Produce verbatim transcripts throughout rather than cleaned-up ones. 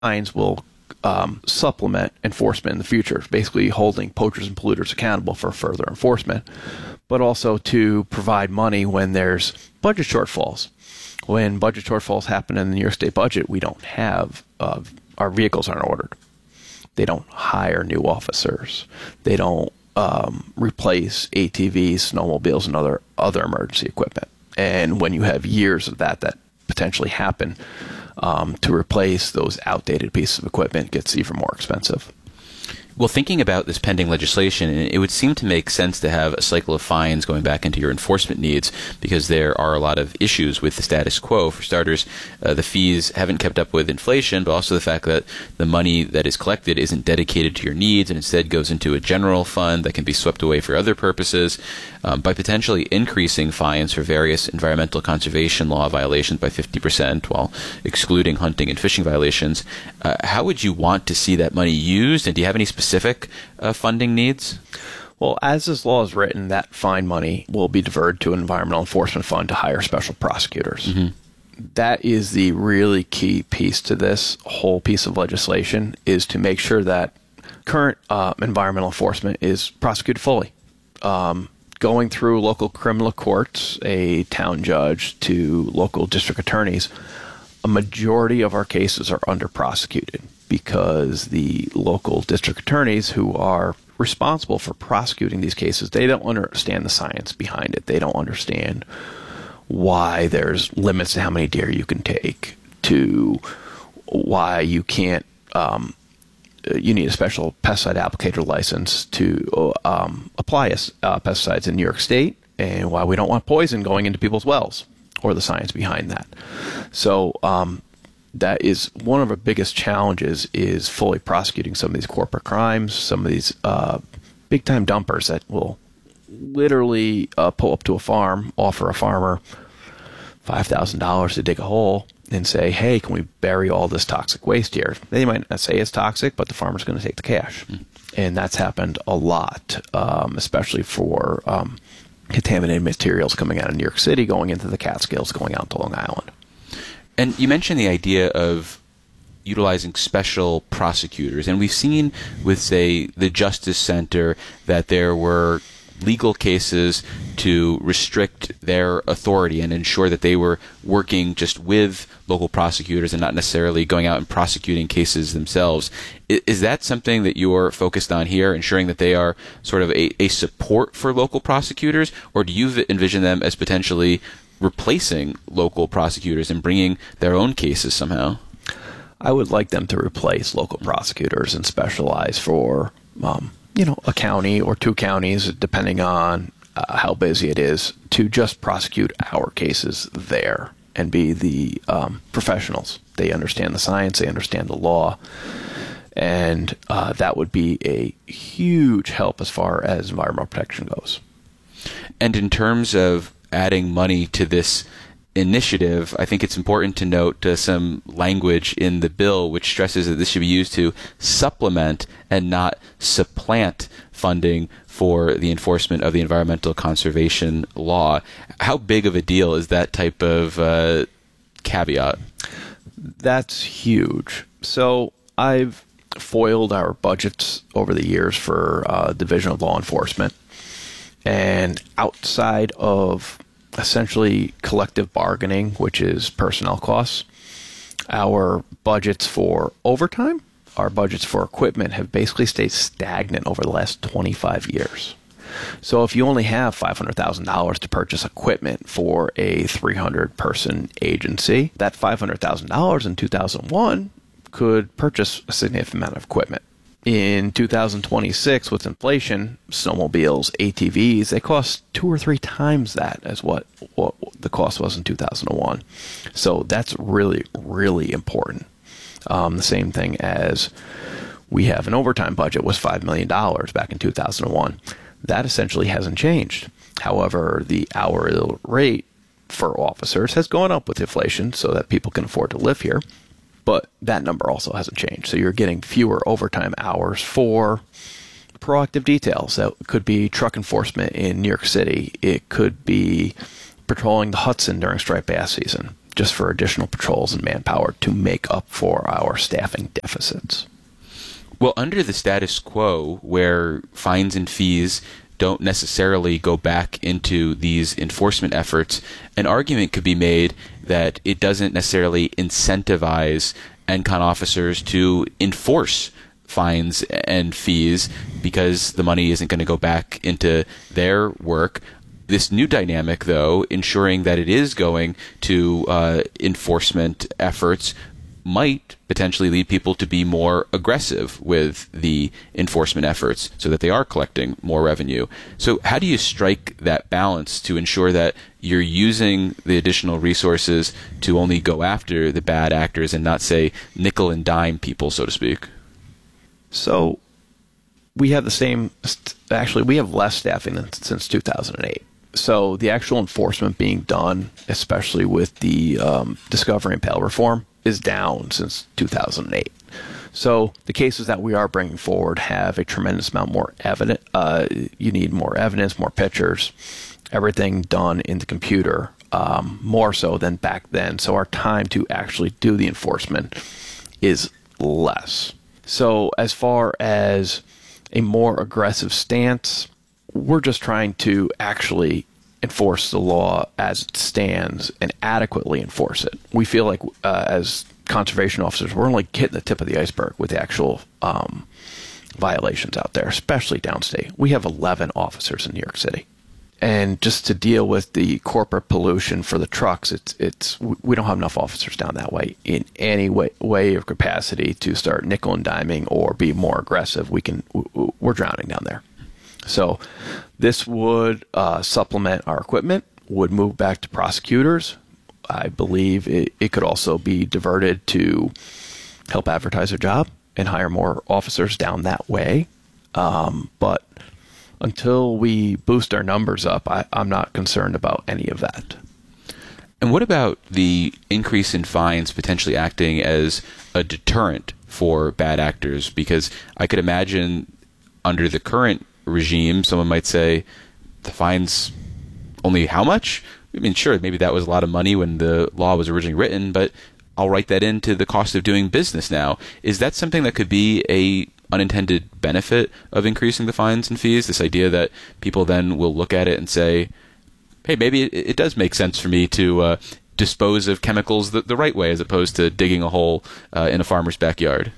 fines will um, supplement enforcement in the future, basically holding poachers and polluters accountable for further enforcement, but also to provide money when there's budget shortfalls. When budget shortfalls happen in the New York State budget, we don't have, uh, our vehicles aren't ordered. They don't hire new officers. They don't um, replace A T Vs, snowmobiles, and other other emergency equipment. And when you have years of that that potentially happen, um, to replace those outdated pieces of equipment gets even more expensive. Well, thinking about this pending legislation, it would seem to make sense to have a cycle of fines going back into your enforcement needs, because there are a lot of issues with the status quo. For starters, uh, the fees haven't kept up with inflation, but also the fact that the money that is collected isn't dedicated to your needs and instead goes into a general fund that can be swept away for other purposes. Um, by potentially increasing fines for various environmental conservation law violations by fifty percent while excluding hunting and fishing violations, uh, how would you want to see that money used, and do you have any specific uh, funding needs? Well, as this law is written, that fine money will be diverted to an environmental enforcement fund to hire special prosecutors. Mm-hmm. That is the really key piece to this whole piece of legislation, is to make sure that current uh, environmental enforcement is prosecuted fully. Um, going through local criminal courts, a town judge, to local district attorneys, a majority of our cases are under-prosecuted because the local district attorneys who are responsible for prosecuting these cases, they don't understand the science behind it. They don't understand why there's limits to how many deer you can take, to why you can't, um, you need a special pesticide applicator license to um, apply uh, pesticides in New York State, and why we don't want poison going into people's wells, or the science behind that. So um, that is one of our biggest challenges, is fully prosecuting some of these corporate crimes, some of these uh, big-time dumpers that will literally uh, pull up to a farm, offer a farmer five thousand dollars to dig a hole, and say, hey, can we bury all this toxic waste here? They might not say it's toxic, but the farmer's going to take the cash. Mm. And that's happened a lot, um, especially for um, contaminated materials coming out of New York City, going into the Catskills, going out to Long Island. And you mentioned the idea of utilizing special prosecutors. And we've seen with, say, the Justice Center that there were legal cases to restrict their authority and ensure that they were working just with local prosecutors and not necessarily going out and prosecuting cases themselves. Is that something that you're focused on here, ensuring that they are sort of a, a support for local prosecutors, or do you envision them as potentially replacing local prosecutors and bringing their own cases somehow? I would like them to replace local prosecutors and specialize for um, you know, a county or two counties, depending on uh, how busy it is, to just prosecute our cases there and be the um, professionals. They understand the science, they understand the law, and uh, that would be a huge help as far as environmental protection goes. And in terms of adding money to this initiative, I think it's important to note uh, some language in the bill which stresses that this should be used to supplement and not supplant funding for the enforcement of the environmental conservation law. How big of a deal is that type of uh, caveat? That's huge. So I've foiled our budgets over the years for uh, Division of Law Enforcement, and outside of essentially collective bargaining, which is personnel costs, our budgets for overtime, our budgets for equipment have basically stayed stagnant over the last twenty-five years. So if you only have five hundred thousand dollars to purchase equipment for a three hundred person agency, that five hundred thousand dollars in two thousand one could purchase a significant amount of equipment. In two thousand twenty-six, with inflation, snowmobiles, A T Vs, they cost two or three times that as what, what the cost was in two thousand one. So that's really, really important. Um, the same thing as we have an overtime budget was five million dollars back in two thousand one. That essentially hasn't changed. However, the hourly rate for officers has gone up with inflation so that people can afford to live here. But that number also hasn't changed. So you're getting fewer overtime hours for proactive details. That could be truck enforcement in New York City. It could be patrolling the Hudson during striped bass season. just for additional patrols and manpower to make up for our staffing deficits. Well, under the status quo, where fines and fees don't necessarily go back into these enforcement efforts, an argument could be made that it doesn't necessarily incentivize N C O N officers to enforce fines and fees because the money isn't going to go back into their work. This new dynamic, though, ensuring that it is going to uh, enforcement efforts, might potentially lead people to be more aggressive with the enforcement efforts so that they are collecting more revenue. So how do you strike that balance to ensure that you're using the additional resources to only go after the bad actors and not, say, nickel and dime people, so to speak? So we have the same, actually, we have less staffing than since two thousand eight. So the actual enforcement being done, especially with the um, discovery and bail reform, is down since two thousand eight. So the cases that we are bringing forward have a tremendous amount more evidence. Uh, you need more evidence, more pictures, everything done in the computer, um, more so than back then. So our time to actually do the enforcement is less. So as far as a more aggressive stance, we're just trying to actually enforce the law as it stands and adequately enforce it. We feel like uh, as conservation officers, we're only hitting the tip of the iceberg with the actual um, violations out there, especially downstate. We have eleven officers in New York City. And just to deal with the corporate pollution for the trucks, it's it's we don't have enough officers down that way in any way, way or capacity to start nickel and diming or be more aggressive. We can we're drowning down there. So this would uh, supplement our equipment, would move back to prosecutors. I believe it, it could also be diverted to help advertise their job and hire more officers down that way. Um, but until we boost our numbers up, I, I'm not concerned about any of that. And what about the increase in fines potentially acting as a deterrent for bad actors? Because I could imagine under the current regime, someone might say, the fines only how much? I mean, sure, maybe that was a lot of money when the law was originally written, but I'll write that into the cost of doing business now. Is that something that could be a unintended benefit of increasing the fines and fees? This idea that people then will look at it and say, hey, maybe it, it does make sense for me to uh, dispose of chemicals the, the right way as opposed to digging a hole uh, in a farmer's backyard.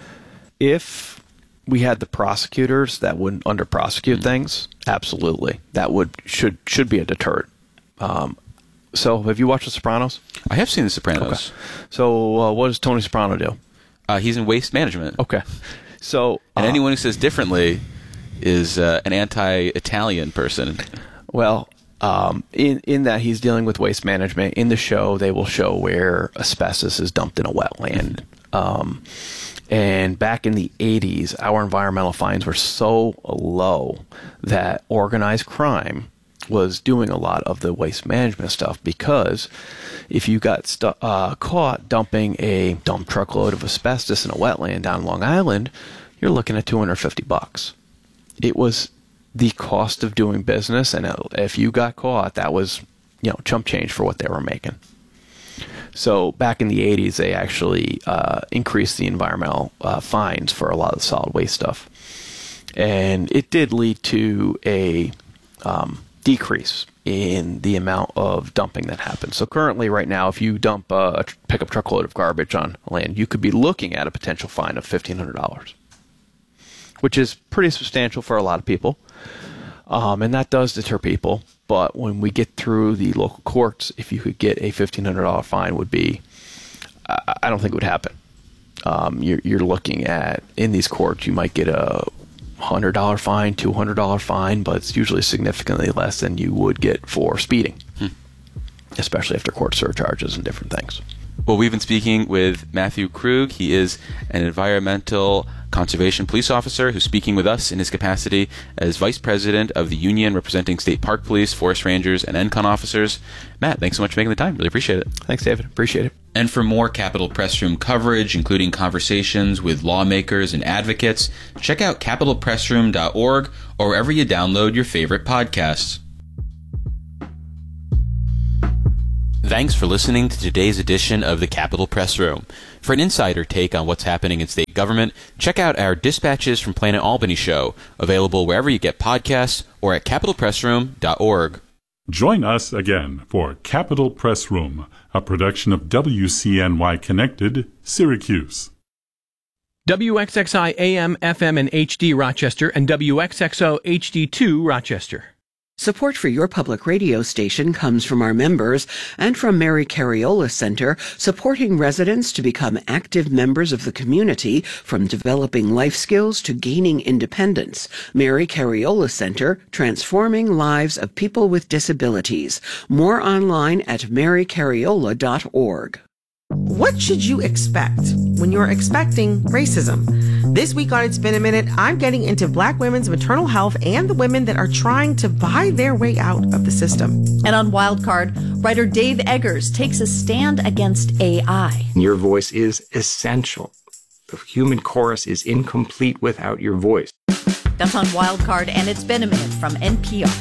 If we had the prosecutors that would under prosecute mm-hmm. things, absolutely, that would should should be a deterrent. Um, so, have you watched The Sopranos? I have seen The Sopranos. Okay. So, uh, what does Tony Soprano do? Uh, he's in waste management. Okay. So, and uh, anyone who says differently is uh, an anti-Italian person. Well, um, in in that he's dealing with waste management. In the show, they will show where asbestos is dumped in a wetland. Um, and back in the eighties, our environmental fines were so low that organized crime was doing a lot of the waste management stuff, because if you got stu- uh, caught dumping a dump truckload of asbestos in a wetland down Long Island, you're looking at two hundred fifty bucks. It was the cost of doing business, and if you got caught, that was, you know, chump change for what they were making. So back in the eighties, they actually uh, increased the environmental uh, fines for a lot of the solid waste stuff, and it did lead to a um, decrease in the amount of dumping that happens. So currently, right now, if you dump a, a pickup truckload of garbage on land, you could be looking at a potential fine of fifteen hundred dollars, which is pretty substantial for a lot of people. Um, and that does deter people. But when we get through the local courts, if you could get a fifteen hundred dollars fine, would be, I, I don't think it would happen. Um, you're, you're looking at, in these courts, you might get a one hundred dollars fine, two hundred dollars fine, but it's usually significantly less than you would get for speeding, hmm. especially after court surcharges and different things. Well, we've been speaking with Matthew Krug. He is an environmental conservation police officer who's speaking with us in his capacity as vice president of the union representing state park police, forest rangers, and N C O N officers. Matt, thanks so much for making the time. Really appreciate it. Thanks, David. Appreciate it. And for more Capitol Press Room coverage, including conversations with lawmakers and advocates, check out capital press room dot org or wherever you download your favorite podcasts. Thanks for listening to today's edition of the Capitol Press Room. For an insider take on what's happening in state government, check out our Dispatches from Planet Albany show, available wherever you get podcasts or at capital press room dot org. Join us again for Capitol Press Room, a production of W C N Y Connected, Syracuse. W X X I A M, F M, and H D Rochester, and W X X O H D two Rochester. Support for your public radio station comes from our members and from Mary Cariola Center, supporting residents to become active members of the community, from developing life skills to gaining independence. Mary Cariola Center, transforming lives of people with disabilities. More online at mary cariola dot org. What should you expect when you're expecting racism? This week on It's Been a Minute, I'm getting into Black women's maternal health and the women that are trying to buy their way out of the system. And on Wildcard, writer Dave Eggers takes a stand against A I. Your voice is essential. The human chorus is incomplete without your voice. That's on Wildcard, and It's Been a Minute from N P R.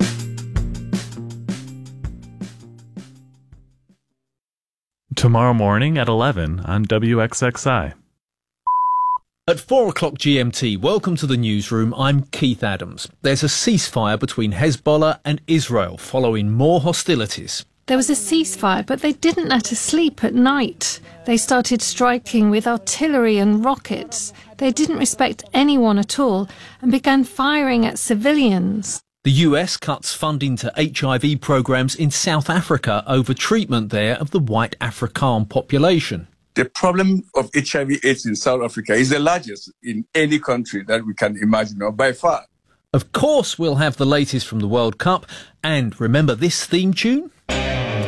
Tomorrow morning at eleven on W X X I. At four o'clock G M T, welcome to the newsroom. I'm Keith Adams. There's a ceasefire between Hezbollah and Israel following more hostilities. There was a ceasefire, but they didn't let us sleep at night. They started striking with artillery and rockets. They didn't respect anyone at all and began firing at civilians. The U S cuts funding to H I V programs in South Africa over treatment there of the white Afrikaan population. The problem of H I V AIDS in South Africa is the largest in any country that we can imagine, or by far. Of course, we'll have the latest from the World Cup. And remember this theme tune?